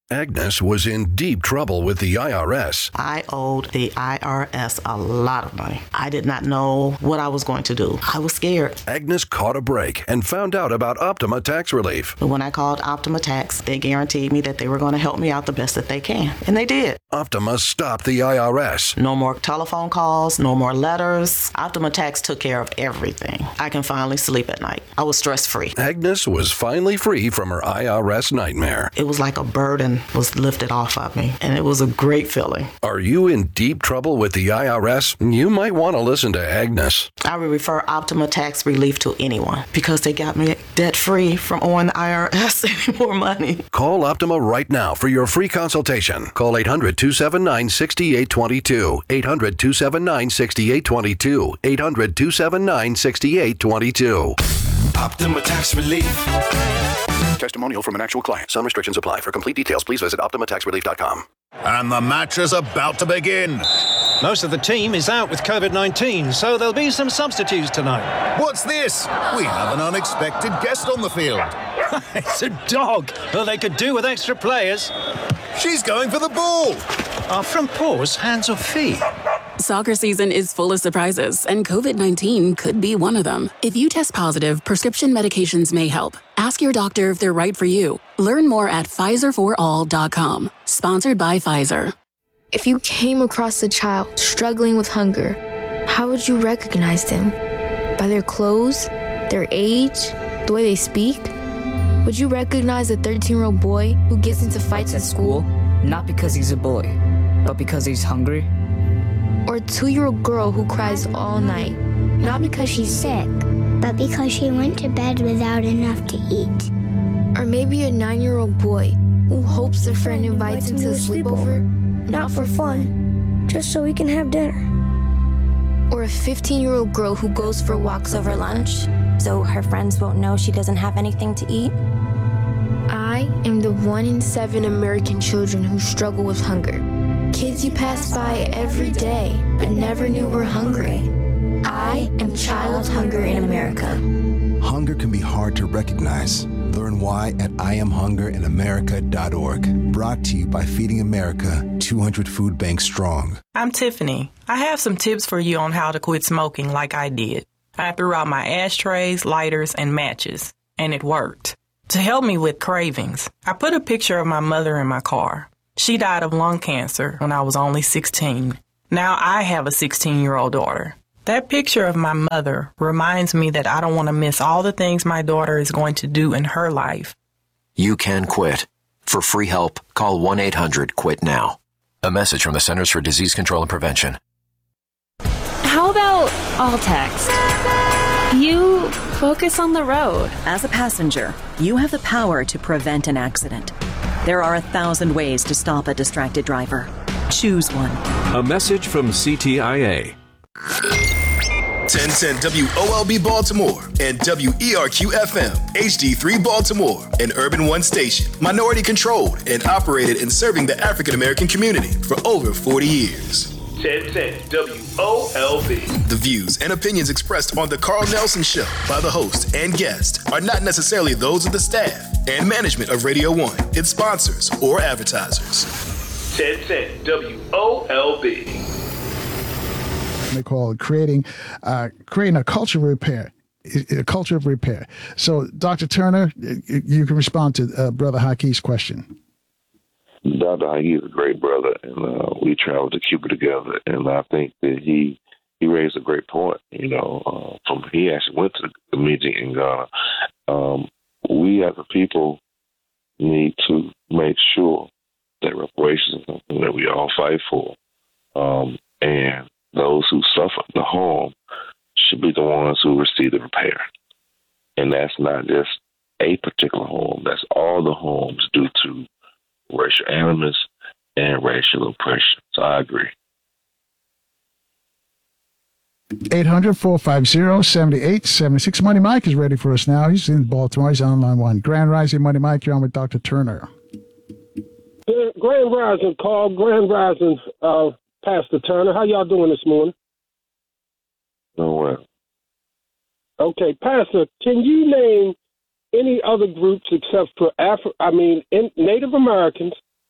Agnes was in deep trouble with the IRS. I owed the IRS a lot of money. I did not know what I was going to do. I was scared. Agnes caught a break and found out about Optima Tax Relief. But when I called Optima Tax, they guaranteed me that they were going to help me out the best that they can. And they did. Optima stopped the IRS. No more telephone calls, no more letters. Optima Tax took care of everything. I can finally sleep at night. I was stress-free. Agnes was finally free from her IRS nightmare. It was like a burden was lifted off of me, and it was a great feeling. Are you in deep trouble with the IRS? You might want to listen to Agnes. I would refer Optima Tax Relief to anyone because they got me debt-free from owing the IRS any more money. Call Optima right now for your free consultation. Call 800-279-6822. 800-279-6822. 800-279-6822. Optima Tax Relief. Testimonial from an actual client. Some restrictions apply. For complete details, please visit OptimaTaxRelief.com. And the match is about to begin. Most of the team is out with COVID-19, so there'll be some substitutes tonight. What's this? We have an unexpected guest on the field. It's a dog. Well, they could do with extra players. She's going for the ball. Are front paws hands or feet? Soccer season is full of surprises, and COVID-19 could be one of them. If you test positive, prescription medications may help. Ask your doctor if they're right for you. Learn more at PfizerForAll.com. Sponsored by Pfizer. If you came across a child struggling with hunger, how would you recognize them? By their clothes, their age, the way they speak? Would you recognize a 13-year-old boy who gets into fights at school? Not because he's a boy, but because he's hungry? Or a 2-year-old girl who cries all night, not because she's sick, but because she went to bed without enough to eat. Or maybe a 9-year-old boy who hopes their friend invites him to a sleepover, not for fun, just so we can have dinner. Or a 15-year-old girl who goes for walks over lunch, so her friends won't know she doesn't have anything to eat. I am the 1 in 7 American children who struggle with hunger. Kids you pass by every day, but never knew were hungry. I am child hunger in America. Hunger can be hard to recognize. Learn why at IamHungerinAmerica.org. Brought to you by Feeding America, 200 Food Banks Strong. I'm Tiffany. I have some tips for you on how to quit smoking like I did. I threw out my ashtrays, lighters, and matches, and it worked. To help me with cravings, I put a picture of my mother in my car. She died of lung cancer when I was only 16. Now I have a 16-year-old daughter. That picture of my mother reminds me that I don't want to miss all the things my daughter is going to do in her life. You can quit. For free help, call 1-800-QUIT-NOW. A message from the Centers for Disease Control and Prevention. How about all text? You focus on the road. As a passenger, you have the power to prevent an accident. There are 1,000 ways to stop a distracted driver. Choose one. A message from CTIA. 1010 WOLB Baltimore and WERQ FM HD3 Baltimore, an Urban One station, minority controlled and operated in serving the African American community for over 40 years. 1010 WOLB. The views and opinions expressed on the Carl Nelson Show by the host and guest are not necessarily those of the staff and management of Radio 1, its sponsors, or advertisers. 1010 WOLB. They call it creating a culture of repair. A culture of repair. So, Dr. Turner, you can respond to Brother Hakeem's question. Dr. Hakeem is a great brother, and we traveled to Cuba together, and I think that he raised a great point. You know, he actually went to the meeting in Ghana. We as a people need to make sure that reparations is something that we all fight for, and those who suffer the harm should be the ones who receive the repair. And that's not just a particular harm. That's all the harms due to racial animus and racial oppression. So I agree. 800-450-7876. Money Mike is ready for us now. He's in Baltimore. He's on line one. Grand Rising, Money Mike. You're on with Dr. Turner. Grand Rising, Carl. Grand Rising, Pastor Turner. How y'all doing this morning? Oh, well. Okay, Pastor, can you name any other groups except for Native Americans,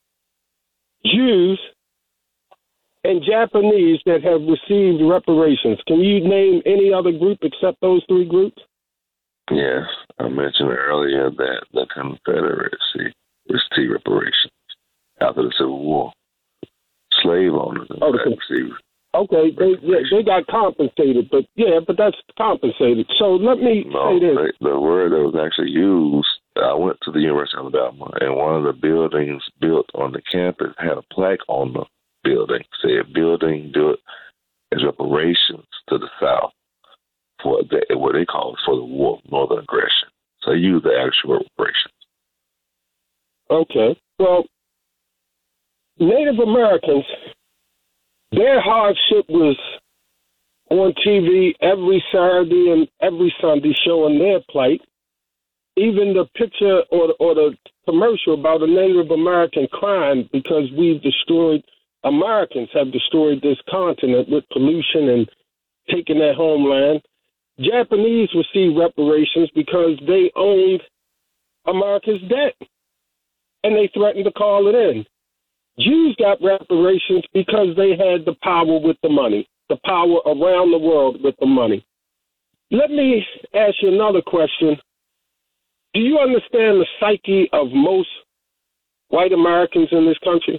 Jews, and Japanese that have received reparations. Can you name any other group except those three groups? Yes, I mentioned earlier that the Confederacy received reparations after the Civil War. Slave owners received. Okay, they got compensated, but that's compensated. So let me say this. The word that was actually used, I went to the University of Alabama, and one of the buildings built on the campus had a plaque on the building, said building built as reparations to the South for what they call for the war of northern aggression. So they used the actual reparations. Okay. Well, Native Americans, their hardship was on TV every Saturday and every Sunday showing their plight. Even the picture or the commercial about a Native American crying because Americans have destroyed this continent with pollution and taken their homeland. Japanese received reparations because they owned America's debt and they threatened to call it in. Jews got reparations because they had the power with the money, the power around the world with the money. Let me ask you another question. Do you understand the psyche of most white Americans in this country?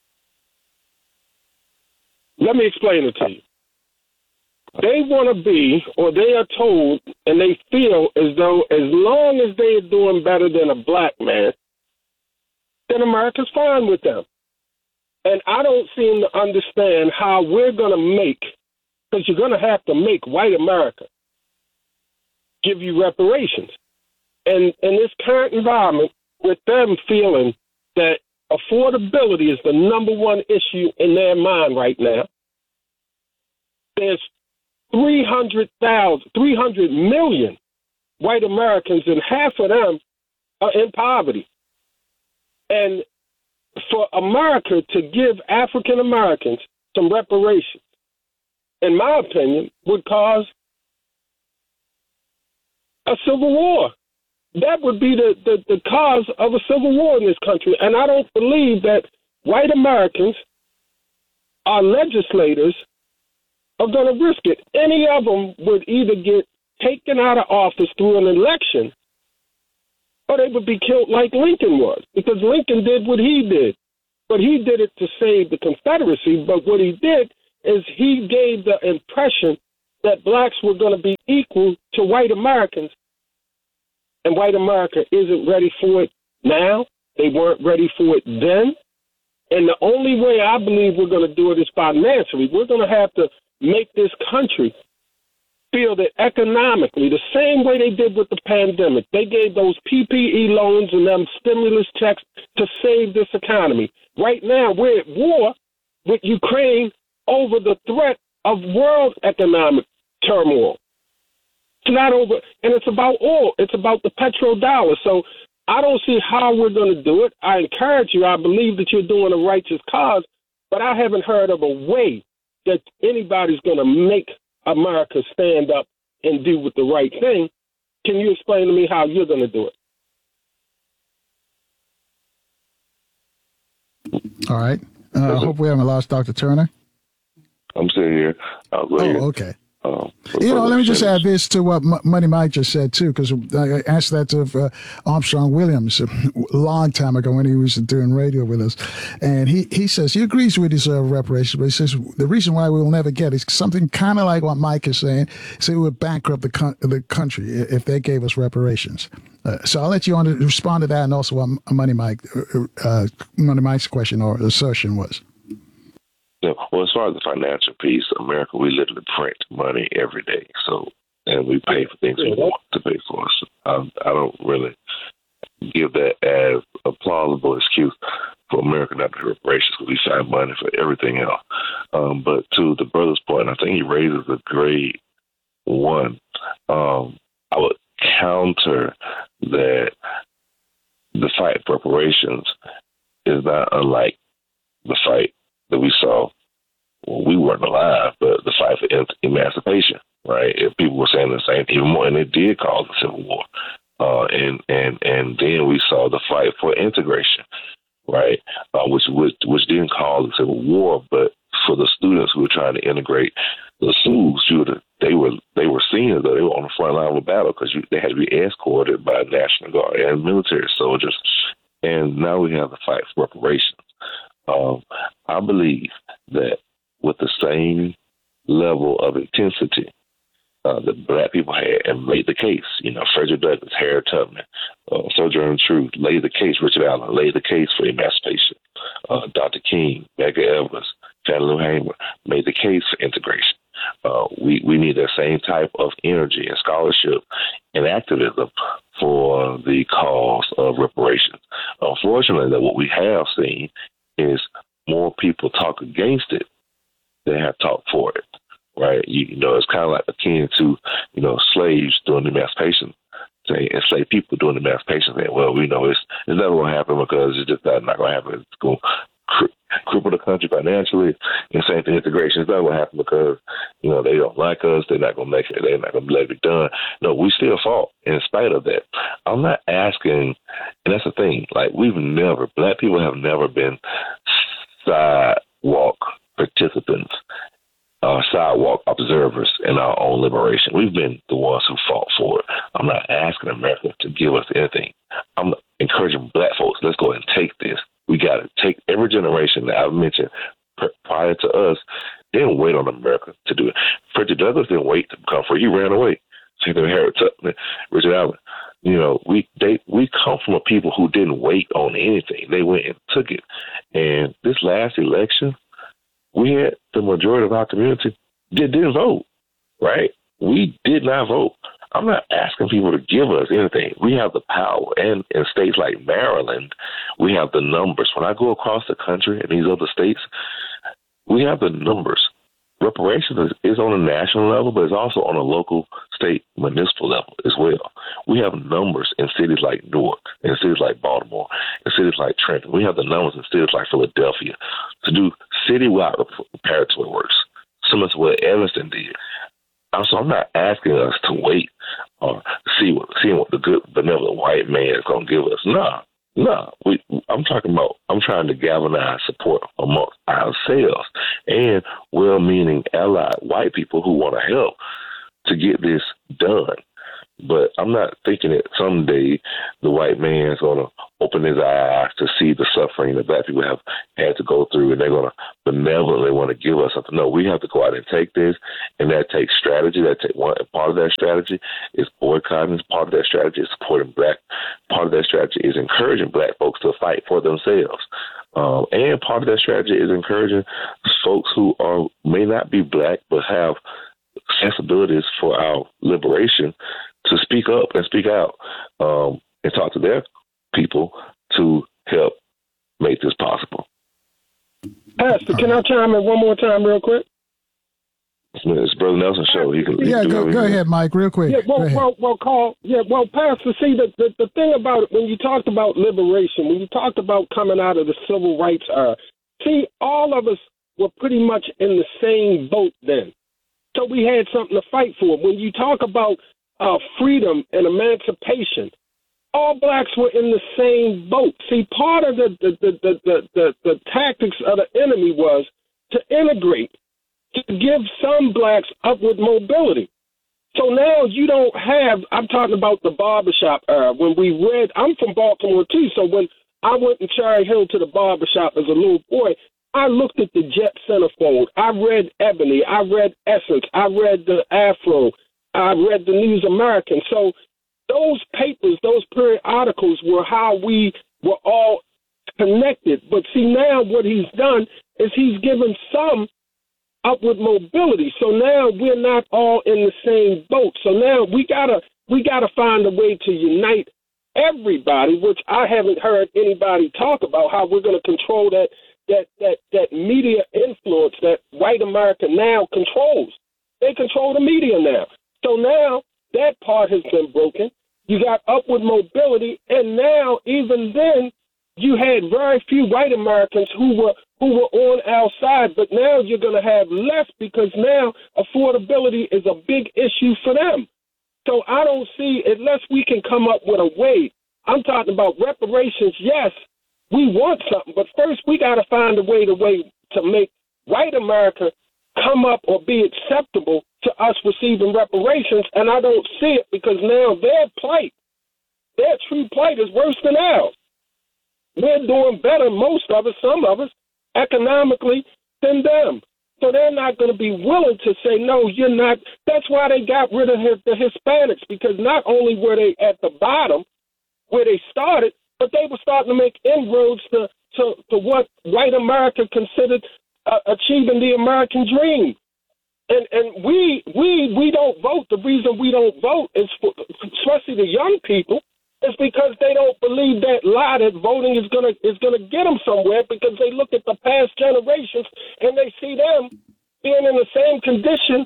Let me explain it to you. They want to be, or they are told, and they feel as though as long as they are doing better than a black man, then America's fine with them. And I don't seem to understand how we're going to make, because you're going to have to make white America give you reparations. And in this current environment, with them feeling that affordability is the number one issue in their mind right now, there's 300 million white Americans, and half of them are in poverty. And for America to give African Americans some reparations, in my opinion, would cause a civil war. That would be the cause of a civil war in this country. And I don't believe that white Americans, our legislators, are going to risk it. Any of them would either get taken out of office through an election, or they would be killed like Lincoln was, because Lincoln did what he did. But he did it to save the Confederacy. But what he did is he gave the impression that blacks were going to be equal to white Americans. And white America isn't ready for it now. They weren't ready for it then. And the only way I believe we're going to do it is financially. We're going to have to make this country feel that economically, the same way they did with the pandemic, they gave those PPE loans and them stimulus checks to save this economy. Right now, we're at war with Ukraine over the threat of world economic turmoil. It's not over, and it's about oil. It's about the petrodollar. So I don't see how we're going to do it. I encourage you. I believe that you're doing a righteous cause, but I haven't heard of a way that anybody's going to make America stand up and do with the right thing. Can you explain to me how you're going to do it? All right. I hope we haven't lost Dr. Turner. I'm still here. Okay. Let me just add this to what Money Mike just said, too, because I asked that to Armstrong Williams a long time ago when he was doing radio with us. And he says he agrees with his reparations, but he says the reason why we will never get is something kind of like what Mike is saying. So it would bankrupt the country if they gave us reparations. So I'll let you respond to that, and also what Money Mike's question or assertion was. Yeah, well, as far as the financial piece, America, we literally print money every day. And we pay for things we want to pay for. So I don't really give that as a plausible excuse for America not to pay reparations, because we find money for everything else. But to the brother's point, I think he raises a great one. I would counter that the fight for reparations is not unlike the fight that we saw when we weren't alive, but the fight for emancipation, right? If people were saying the same, even more, and it did cause the Civil War. And then we saw the fight for integration, right? Which didn't cause the Civil War, but for the students who were trying to integrate the schools, they were seen as though they were on the front line of a battle because they had to be escorted by National Guard and military soldiers. And now we have the fight for reparations. I believe that with the same level of intensity that Black people had and made the case, Frederick Douglass, Harriet Tubman, Sojourner Truth laid the case, Richard Allen laid the case for emancipation, Dr. King, Medgar Evers, Fannie Lou Hamer made the case for integration. We need that same type of energy and scholarship and activism for the cause of reparations. Unfortunately, what we have seen is more people talk against it than have talked for it, right? It's kind of like akin to, slaves during the emancipation, enslaved people during the emancipation saying, well, it's never going to happen because it's just not going to happen. It's going to cripple the country financially. And same thing, integration is not going to happen because, they don't like us. They're not going to make it. They're not going to let it done. No, we still fought in spite of that. I'm not asking, and that's the thing, like Black people have never been sidewalk participants, sidewalk observers in our own liberation. We've been the ones who fought for it. I'm not asking America to give us anything. I'm encouraging Black folks, let's go ahead and take this. We got to take every generation that I've mentioned prior to us, didn't wait on America to do it. Frederick Douglass didn't wait to become free. He ran away. Same thing with Harriet Tubman, Richard Allen. We come from a people who didn't wait on anything. They went and took it. And this last election, we had the majority of our community didn't vote, right? We did not vote. I'm not asking people to give us anything. We have the power. And in states like Maryland, we have the numbers. When I go across the country in these other states, we have the numbers. Reparations is on a national level, but it's also on a local, state, municipal level as well. We have numbers in cities like Newark, in cities like Baltimore, in cities like Trenton. We have the numbers in cities like Philadelphia to do citywide preparatory works, similar to what Evanston did. So I'm not asking us to wait or seeing what the good, benevolent white man is going to give us. No. I'm trying to galvanize support amongst ourselves and well-meaning allied white people who want to help to get this done. But I'm not thinking that someday the white man's going to open his eyes to see the suffering that Black people have had to go through, and they're going to benevolently want to give us something. No, we have to go out and take this, and that takes strategy. Part of that strategy is boycotting. Part of that strategy is supporting Black. Part of that strategy is encouraging Black folks to fight for themselves. And part of that strategy is encouraging folks who may not be Black but have sensibilities for our liberation to speak up and speak out and talk to their people to help make this possible. Pastor, can I chime in one more time real quick? It's Brother Nelson show. He can go ahead, Mike, real quick. Carl. Pastor, see, the thing about it, when you talked about liberation, when you talked about coming out of the civil rights era, see, all of us were pretty much in the same boat then. So we had something to fight for. When you talk about freedom and emancipation, all Blacks were in the same boat. See, part of the tactics of the enemy was to integrate, to give some Blacks upward mobility. So now you don't have, I'm talking about the barbershop era. When we read, I'm from Baltimore too, so when I went in Cherry Hill to the barbershop as a little boy, I looked at the Jet Centerfold. I read Ebony. I read Essence. I read the Afro. I read the News American. So those papers, those periodicals were how we were all connected. But see, now what he's done is he's given some upward mobility. So now we're not all in the same boat. So now we gotta find a way to unite everybody, which I haven't heard anybody talk about, how we're going to control that media influence that white America now controls. They control the media now. So now that part has been broken. You got upward mobility, and now even then you had very few white Americans who were on our side, but now you're going to have less because now affordability is a big issue for them. So I don't see, unless we can come up with a way, I'm talking about reparations, yes, we want something. But first, we got to find a way to make white America come up or be acceptable to us receiving reparations. And I don't see it because now their true plight is worse than ours. We're doing better, most of us, some of us, economically than them. So they're not going to be willing to say, no, you're not. That's why they got rid of the Hispanics, because not only were they at the bottom where they started, but they were starting to make inroads to what white America considered achieving the American dream. And we don't vote. The reason we don't vote is, especially the young people, is because they don't believe that lie that voting is gonna get them somewhere, because they look at the past generations and they see them being in the same condition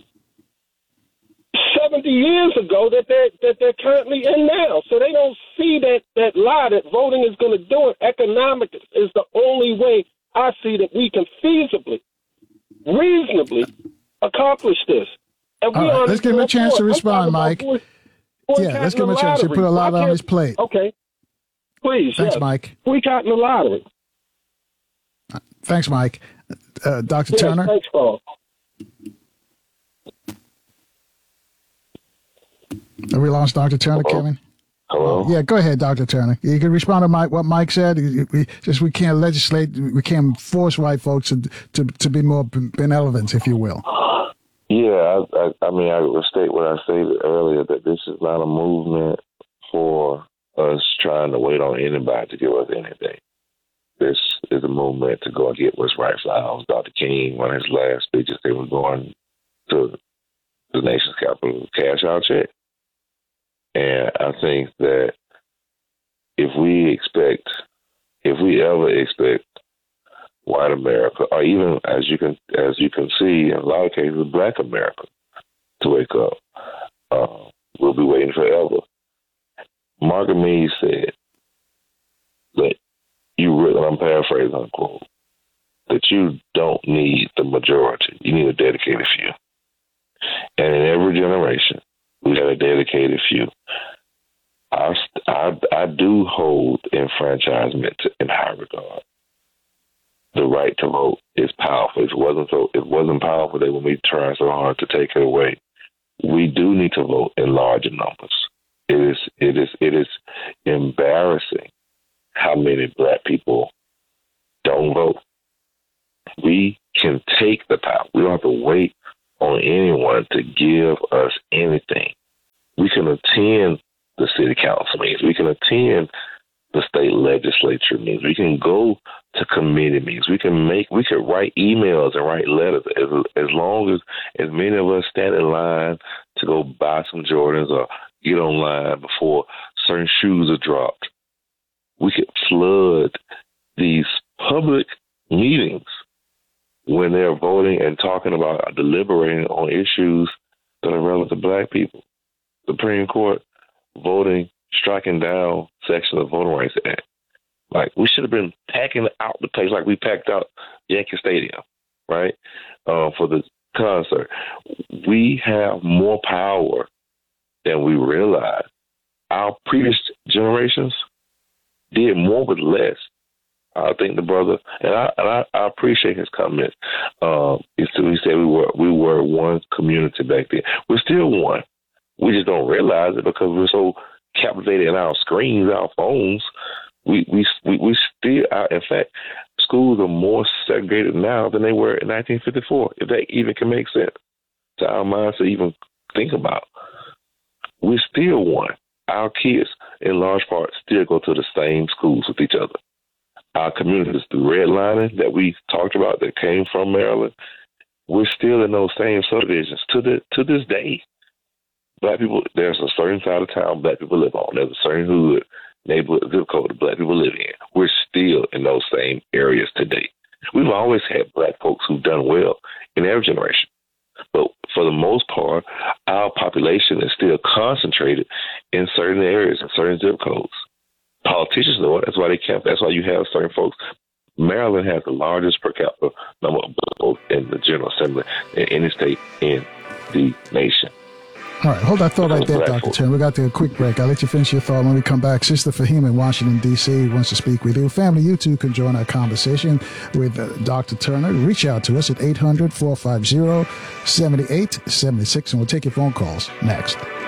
70 years ago that they're currently in now. So they don't see that lie that voting is going to do it. Economics is the only way I see that we can feasibly, reasonably accomplish this. And all right, let's give him a chance to respond, Mike. Yeah, let's give him a chance to put a lot on his plate. Okay. Please. Thanks, Mike. Boycotting the lottery. Thanks, Mike. Dr. Turner? Thanks, Paul. Have we lost Dr. Turner, Kevin? Hello? Yeah, go ahead, Dr. Turner. You can respond to what Mike said. We can't legislate, we can't force white folks to be more benevolent, if you will. Yeah, I mean, I will state what I stated earlier, that this is not a movement for us trying to wait on anybody to give us anything. This is a movement to go and get what's right for ours. Dr. King, one of his last speeches, they were going to the nation's capital to cash our check. And I think that if we ever expect white America, or even as you can see in a lot of cases, Black America, to wake up, we'll be waiting forever. Margaret Mead said that I'm paraphrasing, unquote, that you don't need the majority, you need a dedicated few. And in every generation, we have a dedicated few. I do hold enfranchisement in high regard. The right to vote is powerful. It wasn't powerful that when we tried so hard to take it away. We do need to vote in larger numbers. It is embarrassing how many Black people don't vote. We can take the power. We don't have to wait on anyone to give us anything. We can attend the city council meetings. We can attend the state legislature meetings. We can go to committee meetings. We can write emails and write letters as long as many of us stand in line to go buy some Jordans or get online before certain shoes are dropped. We could flood these public meetings when they're voting and talking about deliberating on issues that are relevant to Black people. Supreme Court voting, striking down section of the Voting Rights Act. Like, we should have been packing out the place like we packed out Yankee Stadium, right, for the concert. We have more power than we realize. Our previous generations did more with less. I think the brother, and I appreciate his comments. He said we were one community back then. We're still one. We just don't realize it because we're so captivated in our screens, our phones. We still are. In fact, schools are more segregated now than they were in 1954. If that even can make sense to our minds to even think about. We're still one. Our kids, in large part, still go to the same schools with each other. Our communities, the redlining that we talked about that came from Maryland, we're still in those same subdivisions to this day. Black people, there's a certain side of town Black people live on. There's a certain hood, neighborhood, zip code that Black people live in. We're still in those same areas today. We've always had Black folks who've done well in every generation. But for the most part, our population is still concentrated in certain areas, in certain zip codes. Politicians know it. That's why that's why you have certain folks. Maryland has the largest per capita number of votes in the General Assembly in any state in the nation. All right, hold that thought right there, Dr. Turner. We got to a quick break. I'll let you finish your thought when we come back. Sister Fahim in Washington, D.C. wants to speak with you. Family, you too can join our conversation with Dr. Turner. Reach out to us at 800-450-7876, and we'll take your phone calls next.